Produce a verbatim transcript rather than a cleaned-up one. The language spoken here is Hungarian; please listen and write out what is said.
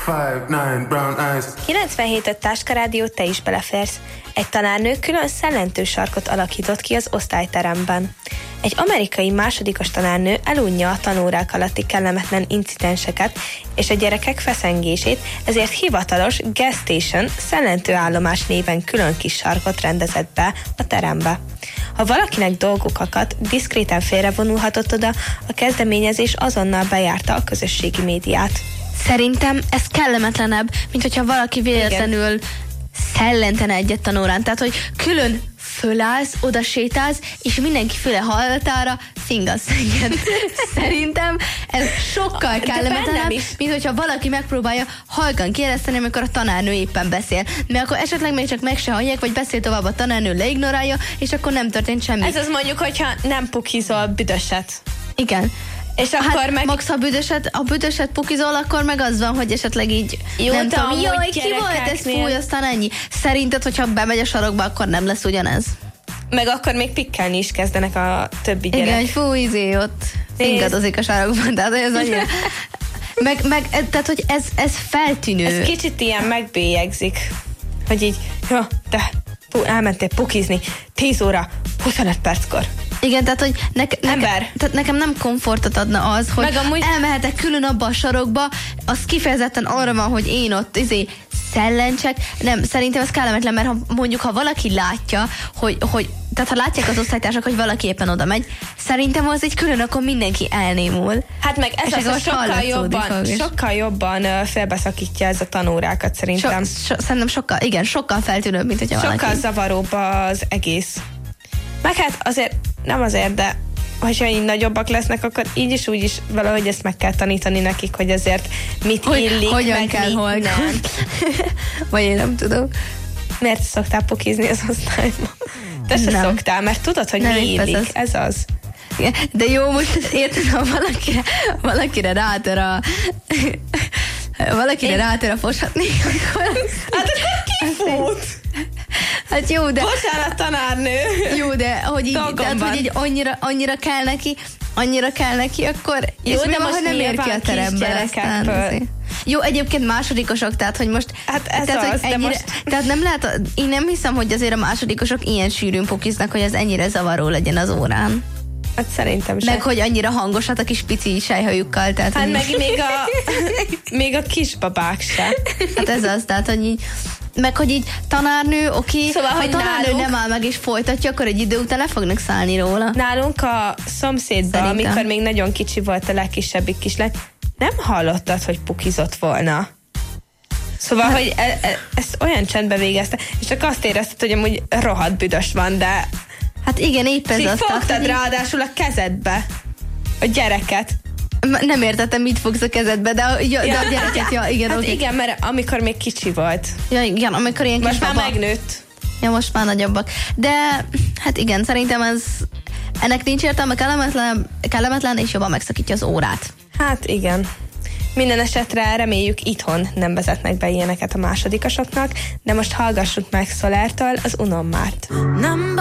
kilencvenhét Táska Rádió, te is beleférsz. Egy tanárnő külön szellentő sarkot alakított ki az osztályteremben. Egy amerikai másodikos tanárnő elunja a tanórák alatti kellemetlen incidenseket és a gyerekek feszengését, ezért hivatalos gas station szellentőállomás néven külön kis sarkot rendezett be a terembe. Ha valakinek dolguk akadt, diszkréten félrevonulhatott oda, a kezdeményezés azonnal bejárta a közösségi médiát. Szerintem ez kellemetlenebb, mint hogyha valaki véletlenül Igen. szellentene egyet tanórán. Tehát, hogy külön fölállsz, oda sétálsz, és mindenki füle hallatára szingasz enged. Szerintem ez sokkal kellemetlenebb, mint hogyha valaki megpróbálja halkan kieleszteni, amikor a tanárnő éppen beszél. Mert akkor esetleg még csak meg se hallják, vagy beszél tovább a tanárnő, leignorálja, és akkor nem történt semmi. Ez az mondjuk, hogyha nem pukizol büdöset. Igen. És akkor hát meg... max, ha büdöset, a büdöset pukizol, akkor meg az van, hogy esetleg így jó, nem tudom, jaj, ki volt ez, fúj, aztán ennyi. Szerinted, hogyha bemegy a sarokba, akkor nem lesz ugyanez? Meg akkor még pikkelni is kezdenek a többi gyerek. Igen, hogy fú, izé, ott szingadozik a sarokban, tehát ez annyira... meg, meg, tehát, hogy ez, ez feltűnő. Ez kicsit ilyen megbélyegzik, hogy így, jó, te elmentél pukizni tíz óra, huszonöt perckor. Igen, tehát, hogy neke, Ember. Neke, tehát nekem nem komfortot adna az, hogy amúgy... elmehetek külön abba a sarokba, az kifejezetten arra van, hogy én ott izé szellencsek. Nem, szerintem ez kellemetlen, mert ha, mondjuk, ha valaki látja, hogy, hogy tehát ha látják az osztálytársak, hogy valaki éppen oda megy, szerintem az egy külön, akkor mindenki elnémul. Hát meg ez az, az sokkal jobban, sokkal jobban félbeszakítja ez a tanórákat szerintem. So, so, szerintem sokkal, igen, sokkal feltűnőbb, mint hogyha sokkal valaki. Sokkal zavaróbb az egész. Meg hát azért, nem azért, de hogyha így nagyobbak lesznek, akkor így is úgy is valahogy ezt meg kell tanítani nekik, hogy azért mit hogy, illik, hogyan meg kell mit nem. Vagy én nem tudom. Miért szoktál pukizni az osztályban? Te se nem. szoktál, mert tudod, hogy nem mi illik. Az. Ez az. De jó, most érted, ha valakire, valakire rátör a... valakire én... rátör a foshatni, akkor... Hát akkor kifut! Hát jó, de... Bocsánat, tanárnő! Jó, de hogy így, tehát, hogy így annyira, annyira kell neki, annyira kell neki, akkor... Jó, de van, most nem ér ki a terembe. Jó, egyébként másodikosok, tehát, hogy most... Hát ez tehát, az, hogy ennyire, de most... Tehát nem lehet, én nem hiszem, hogy azért a másodikosok ilyen sűrűn pukiznak, hogy ez ennyire zavaró legyen az órán. Hát szerintem sem. Meg, hogy annyira hangosat a kis pici sejhajukkal. Tehát, hát hogy... meg még a, még a kisbabák se. Hát ez az, tehát, hogy így meg, hogy így tanárnő, oké, szóval, ha hogy tanárnő nálunk... nem áll meg és folytatja, akkor egy idő után le fognak szállni róla. Nálunk a szomszédban, amikor még nagyon kicsi volt a legkisebbik kislány, nem hallottad, hogy pukizott volna. Szóval, hát... hogy e, e, ezt olyan csendbe végezte, és csak azt érezted, hogy amúgy rohadt büdös van, de hát igen, épp ez az. fogtad ráadásul a kezedbe a gyereket. Nem értettem, mit fogsz a kezedbe, de a, ja, de a gyereket, ja, igen. Hát okay. igen, mert amikor még kicsi volt. Ja, igen, amikor ilyen most kis már baba. megnőtt. Ja, most már nagyobbak. De, hát igen, szerintem ez, ennek nincs értelme, kellemetlen, kellemetlen és jobban megszakítja az órát. Hát igen. Minden esetre reméljük itthon nem vezetnek be ilyeneket a másodikosoknak, de most hallgassuk meg Szolártól az Unom Márt. Nem